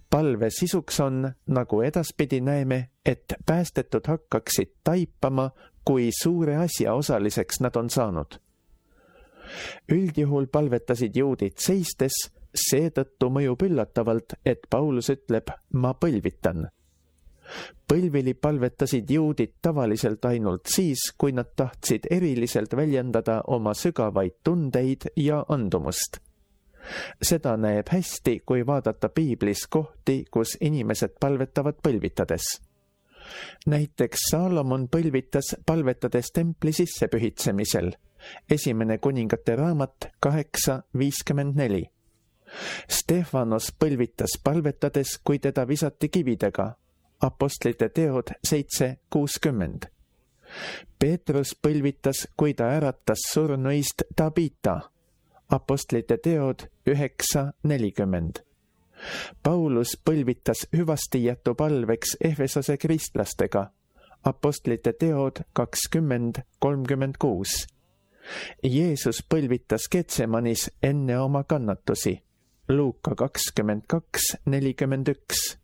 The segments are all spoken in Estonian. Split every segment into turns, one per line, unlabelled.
Palve sisuks on, nagu edaspidi näeme, et päästetud hakkaksid taipama, kui suure asja osaliseks nad on saanud. Üldjuhul palvetasid juudid seistes, seetõttu mõjub üllatavalt, et Paulus ütleb, ma põlvitan. Põlvili palvetasid juudid tavaliselt ainult siis, kui nad tahtsid eriliselt väljendada oma sügavaid tundeid ja andumust. Seda näeb hästi, kui vaadata piiblis kohti, kus inimesed palvetavad põlvitades. Näiteks Saalomon põlvitas palvetades templi sissepühitsemisel. 1. Kuningate raamat 8:54. Stefanos põlvitas palvetades, kui teda visati kividega. Apostlite teod 7:60. Peetrus põlvitas, kui ta äratas surnuist Tabita. Apostlite teod 9:40. Paulus põlvitas hüvastijätu palveks Efesose kristlastega. Apostlite teod 20:36. Jeesus põlvitas Getsemanis enne oma kannatusi. Luuka 22:41.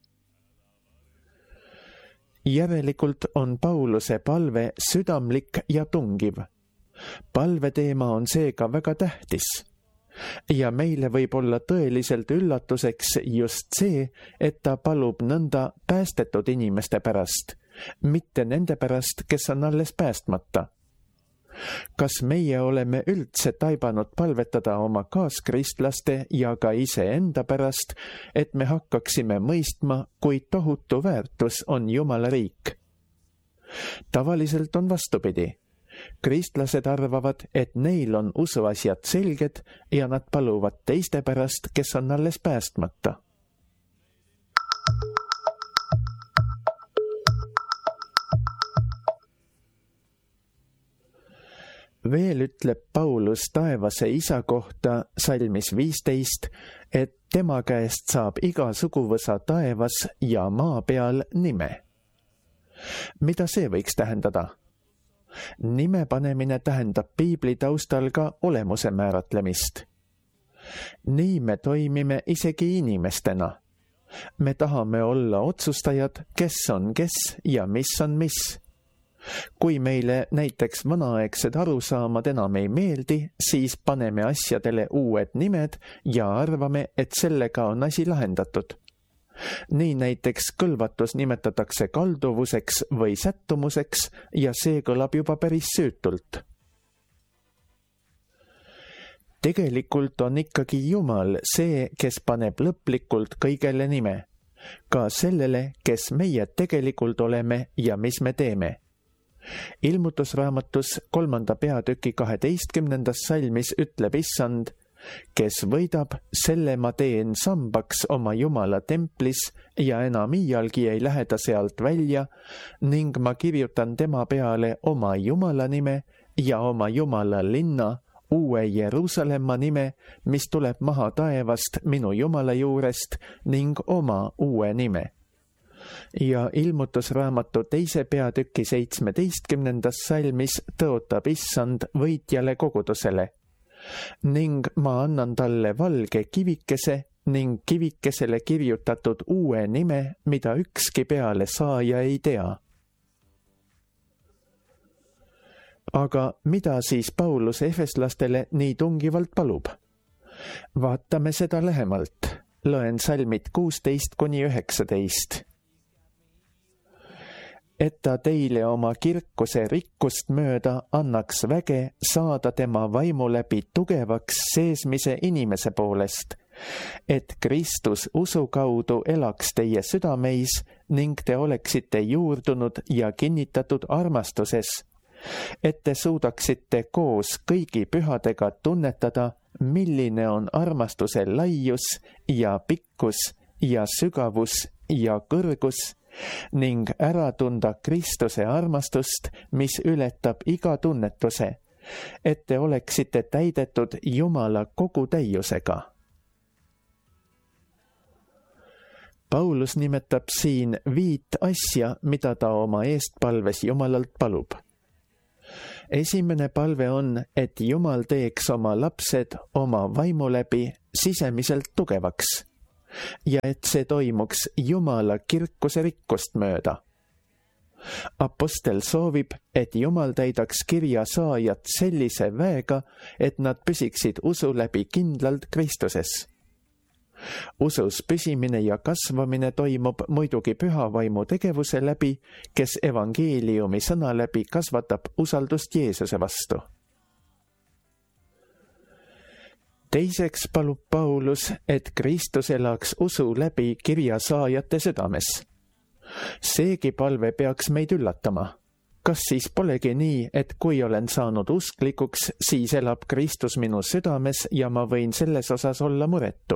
Järelikult on Pauluse palve südamlik ja tungiv. Palveteema on seega väga tähtis. Ja meile võib olla tõeliselt üllatuseks just see, et ta palub nõnda päästetud inimeste pärast, mitte nende pärast, kes on alles päästmata. Kas meie oleme üldse taibanud palvetada oma kaaskristlastele ja ka iseenda pärast, et me hakkaksime mõistma, kui tohutu väärtus on Jumala riik? Tavaliselt on vastupidi. Kristlased arvavad, et neil on usuasjad selged ja nad paluvad teiste pärast, kes on alles päästmata. Veel ütleb Paulus taevase isa kohta salmis 15, et tema käest saab iga suguvõsa taevas ja maa peal nime. Mida see võiks tähendada? Nime panemine tähendab piibli taustal ka olemuse määratlemist. Nii me toimime isegi inimestena. Me tahame olla otsustajad, kes on kes ja mis on mis. Kui meile näiteks vanaaegsed arusaamad enam ei meeldi, siis paneme asjadele uued nimed ja arvame, et sellega on asi lahendatud. Nii näiteks kõlvatus nimetatakse kalduvuseks või sättumuseks ja see kõlab juba päris süütult. Tegelikult on ikkagi Jumal see, kes paneb lõplikult kõigele nime, ka sellele, kes meie tegelikult oleme ja mis me teeme. Ilmutusraamatus 3. peatüki 12. salmis ütleb Issand, kes võidab, selle ma teen sambaks oma Jumala templis ja enam iialgi ei lähe ta sealt välja ning ma kirjutan tema peale oma Jumala nime ja oma Jumala linna, uue Jeruusalemma nime, mis tuleb maha taevast minu Jumala juurest ning oma uue nime. Ja ilmutusraamatu 2. peatüki 17. salmis tõotab Issand võitjale kogudusele. Ning ma annan talle valge kivikese ning kivikesele kirjutatud uue nime, mida ükski peale saaja ei tea. Aga mida siis Paulus efeslastele nii tungivalt palub? Vaatame seda lähemalt. Loen salmid 16-19. Et ta teile oma kirkuse rikkust mööda annaks väge saada tema vaimu läbi tugevaks seesmise inimese poolest, et Kristus usu kaudu elaks teie südameis ning te oleksite juurdunud ja kinnitatud armastuses, et te suudaksite koos kõigi pühadega tunnetada, milline on armastuse laius ja pikkus ja sügavus ja kõrgus, ning ära tunda Kristuse armastust, mis ületab iga tunnetuse, et te oleksite täidetud Jumala kogu täiusega. Paulus nimetab siin 5 asja, mida ta oma eestpalves Jumalalt palub. Esimene palve on, et Jumal teeks oma lapsed oma vaimu läbi sisemiselt tugevaks. ja et see toimuks Jumala kirkuse rikkust mööda. Apostel soovib, et Jumal täidaks kirja saajat sellise väega, et nad püsiksid usu läbi kindlalt Kristuses. Usus püsimine ja kasvamine toimub muidugi püha vaimu tegevuse läbi, kes evangeeliumi sõna läbi kasvatab usaldust Jeesuse vastu. Teiseks palub Paulus, et Kristus elaks usu läbi kirja saajate südames. Seegi palve peaks meid üllatama. Kas siis polegi nii, et kui olen saanud usklikuks, siis elab Kristus minu südames ja ma võin selles osas olla muretu?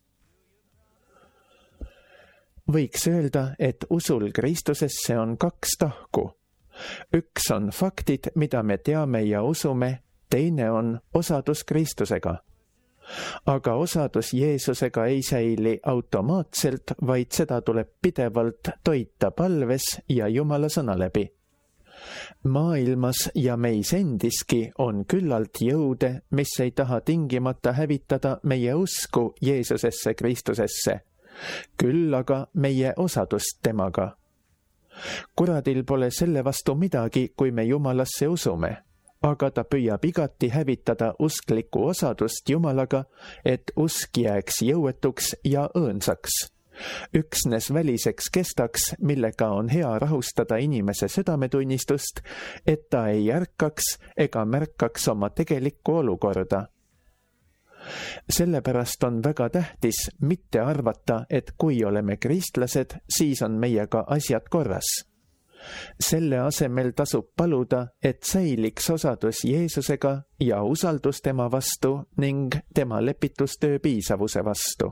Võiks öelda, et usul Kristusesse on 2 tahku. Üks on faktid, mida me teame ja usume, teine on osadus Kristusega. Aga osadus Jeesusega ei säili automaatselt, vaid seda tuleb pidevalt toita palves ja Jumala sõna läbi. Maailmas ja meis endiski on küllalt jõude, mis ei taha tingimata hävitada meie usku Jeesusesse Kristusesse, küll aga meie osadust temaga. Kuradil pole selle vastu midagi, kui me Jumalasse usume, aga ta püüab igati hävitada usklikku osadust Jumalaga, et usk jääks jõuetuks ja õõnsaks. Üksnes väliseks kestaks, millega on hea rahustada inimese südametunnistust, et ta ei ärkaks ega märkaks oma tegelikku olukorda. Sellepärast on väga tähtis mitte arvata, et kui oleme kristlased, siis on meiega asjad korras. Selle asemel tasub paluda, et säiliks osadus Jeesusega ja usaldus tema vastu ning tema lepitustöö piisavuse vastu.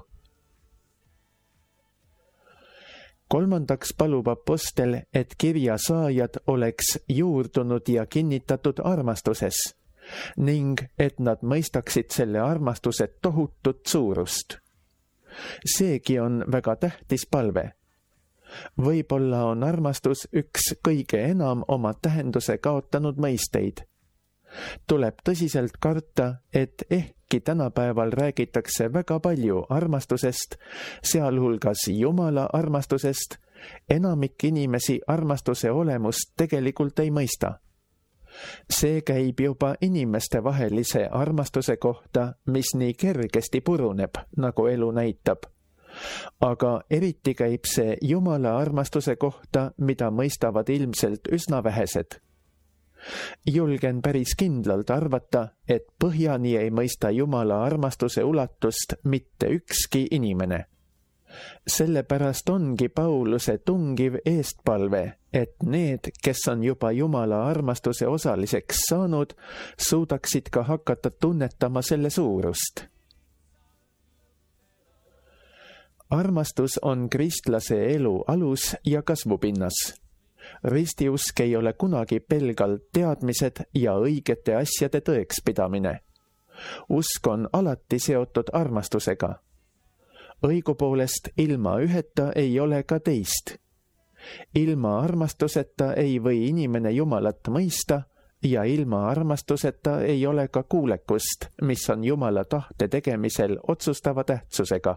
Kolmandaks palub apostel, et kirja saajad oleks juurdunud ja kinnitatud armastuses ning et nad mõistaksid selle armastuse tohutut suurust. Seegi on väga tähtis palve. Võib-olla on armastus üks kõige enam oma tähenduse kaotanud mõisteid. Tuleb tõsiselt karta, et ehkki tänapäeval räägitakse väga palju armastusest, sealhulgas Jumala armastusest, enamik inimesi armastuse olemust tegelikult ei mõista. See käib juba inimestevahelise armastuse kohta, mis nii kergesti puruneb, nagu elu näitab. Aga eriti käib see Jumala armastuse kohta, mida mõistavad ilmselt üsna vähesed. Julgen päris kindlalt arvata, et põhjani ei mõista Jumala armastuse ulatust mitte ükski inimene. Sellepärast ongi Pauluse tungiv eestpalve, et need, kes on juba Jumala armastuse osaliseks saanud, suudaksid ka hakata tunnetama selle suurust. Armastus on kristlase elu alus ja kasvupinnas. Ristiusk ei ole kunagi pelgalt teadmised ja õigete asjade tõekspidamine. Usk on alati seotud armastusega. Õigupoolest ilma üheta ei ole ka teist. Ilma armastuseta ei või inimene Jumalat mõista ja ilma armastuseta ei ole ka kuulekust, mis on Jumala tahte tegemisel otsustava tähtsusega.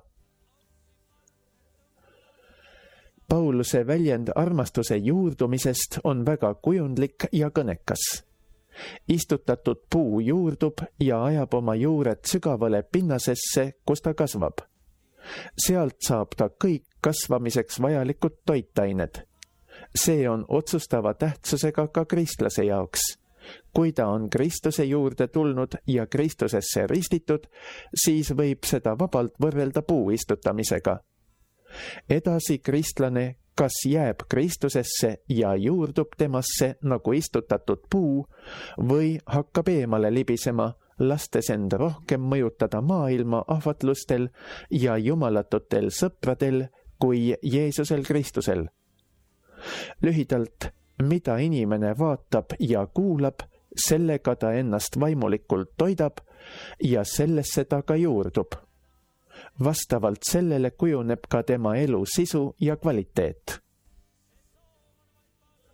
Pauluse väljend armastuse juurdumisest on väga kujundlik ja kõnekas. Istutatud puu juurdub ja ajab oma juured sügavale pinnasesse, kus ta kasvab. Sealt saab ta kõik kasvamiseks vajalikud toitained. See on otsustava tähtsusega ka kristlase jaoks. Kui ta on Kristuse juurde tulnud ja Kristusesse ristitud, siis võib seda vabalt võrrelda puu istutamisega. Edasi kristlane kas jääb Kristusesse ja juurdub temasse nagu istutatud puu või hakkab eemale libisema, lastes end rohkem mõjutada maailma ahvatlustel ja jumalatutel sõpradel kui Jeesusel Kristusel. Lühidalt, mida inimene vaatab ja kuulab, sellega ta ennast vaimulikult toidab ja sellesse ta ka juurdub. Vastavalt sellele kujuneb ka tema elu sisu ja kvaliteet.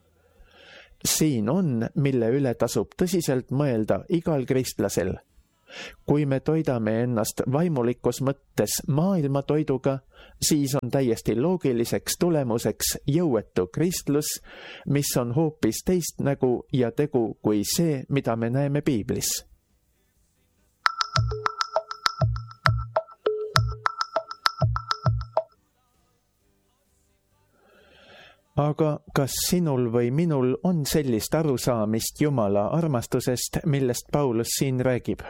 Siin on, mille üle tasub tõsiselt mõelda igal kristlasel. kui me toidame ennast vaimulikus mõttes maailma toiduga, siis on täiesti loogiliseks tulemuseks jõuetu kristlus, mis on hoopis teist nägu ja tegu kui see, mida me näeme piiblis. Aga kas sinul või minul on sellist arusaamist Jumala armastusest, millest Paulus siin räägib?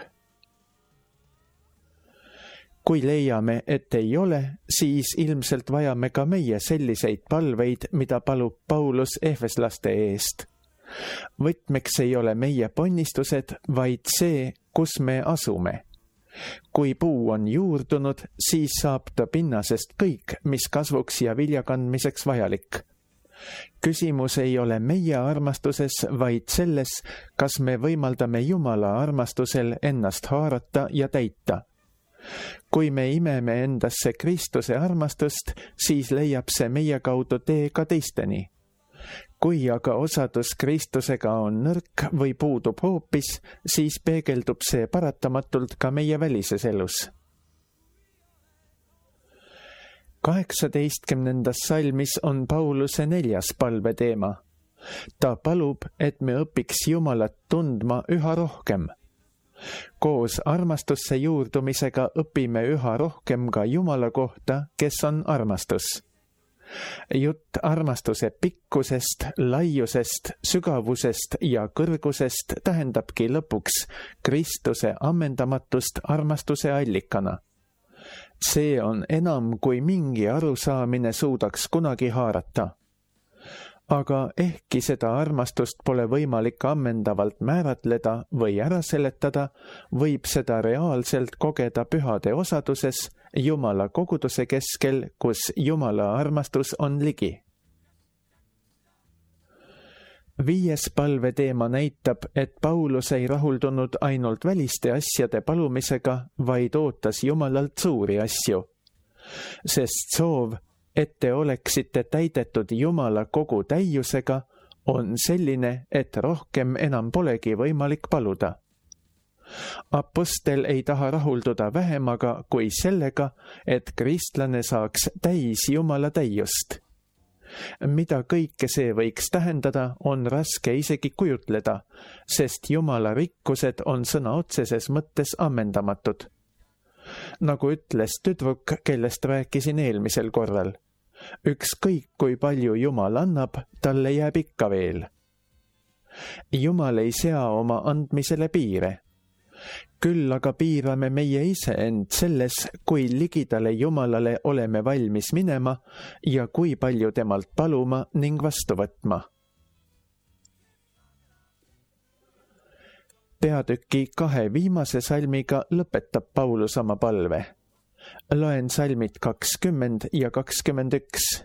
Kui leiame, et ei ole, siis ilmselt vajame ka meie selliseid palveid, mida palub Paulus ehveslaste eest. Võtmeks ei ole meie ponnistused, vaid see, kus me asume. Kui puu on juurdunud, siis saab ta pinnasest kõik, mis kasvuks ja vilja kandmiseks vajalik. Küsimus ei ole meie armastuses, vaid selles, kas me võimaldame Jumala armastusel ennast haarata ja täita. Kui me imeme endasse Kristuse armastust, siis leiab see meie kaudu tee ka teisteni. Kui aga osadus Kristusega on nõrk või puudub hoopis, siis peegeldub see paratamatult ka meie välises elus. 18. salmis on Pauluse 4. palveteema. Ta palub, et me õpiks Jumalat tundma üha rohkem. Koos armastusse juurdumisega õpime üha rohkem ka Jumala kohta, kes on armastus. Jutt armastuse pikkusest, laiusest, sügavusest ja kõrgusest tähendabki lõpuks Kristuse ammendamatust armastuse allikana. See on enam, kui mingi arusaamine suudaks kunagi haarata. Aga ehkki seda armastust pole võimalik ammendavalt määratleda või ära seletada, võib seda reaalselt kogeda pühade osaduses Jumala koguduse keskel, kus Jumala armastus on ligi. 5. palveteema näitab, et Paulus ei rahuldunud ainult väliste asjade palumisega, vaid ootas Jumalalt suuri asju. Sest soov, et te oleksite täidetud Jumala kogu täiusega, on selline, et rohkem enam polegi võimalik paluda. Apostel ei taha rahulduda vähemaga kui sellega, et kristlane saaks täis Jumala täiust. Mida kõike see võiks tähendada, on raske isegi kujutleda, sest Jumala rikkused on sõna otseses mõttes ammendamatud. Nagu ütles tüdruk, kellest rääkisin eelmisel korral. Ükskõik kui palju Jumal annab, talle jääb ikka veel. Jumal ei sea oma andmisele piire. Küll aga piirame meie ise end selles, kui ligidale Jumalale oleme valmis minema ja kui palju temalt paluma ning vastu võtma. Peatüki 2 viimase salmiga lõpetab Paulus oma palve. Loen salmid 20 ja 21.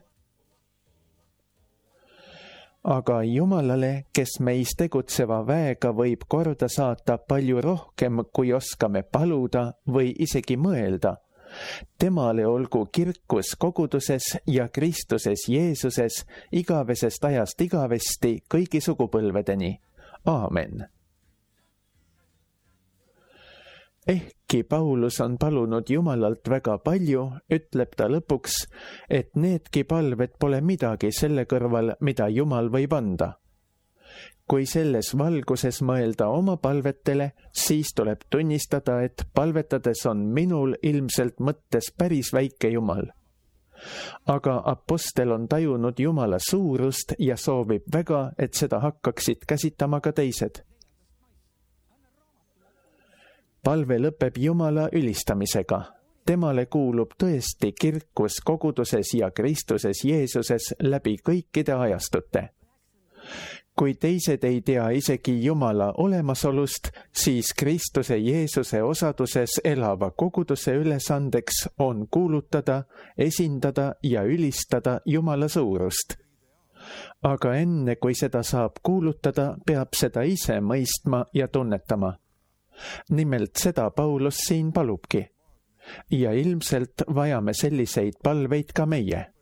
Aga Jumalale, kes meis tegutseva väega võib korda saata palju rohkem, kui oskame paluda või isegi mõelda. Temale olgu kirkus koguduses ja Kristuses Jeesuses igavesest ajast igavesti kõigi sugupõlvedeni. Aamen. Ehkki Paulus on palunud Jumalalt väga palju, ütleb ta lõpuks, et needki palved pole midagi selle kõrval, mida Jumal võib anda. Kui selles valguses mõelda oma palvetele, siis tuleb tunnistada, et palvetades on minul ilmselt mõttes päris väike Jumal. Aga apostel on tajunud Jumala suurust ja soovib väga, et seda hakkaksid käsitama ka teised. Palve lõpeb Jumala ülistamisega. Temale kuulub tõesti kirkus koguduses ja Kristuses Jeesuses läbi kõikide ajastute. Kui teised ei tea isegi Jumala olemasolust, siis Kristuse Jeesuse osaduses elava koguduse ülesandeks on kuulutada, esindada ja ülistada Jumala suurust. Aga enne, kui seda saab kuulutada, peab seda ise mõistma ja tunnetama. Nimelt seda Paulus siin palubki. Ja ilmselt vajame selliseid palveid ka meie.